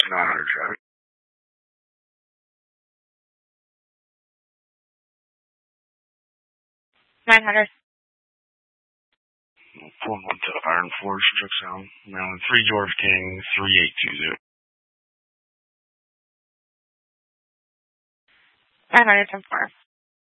900 traffic. 900. Pulling one to Iron Forge, check sound. Maryland 3 George King 3820. 900 10-4.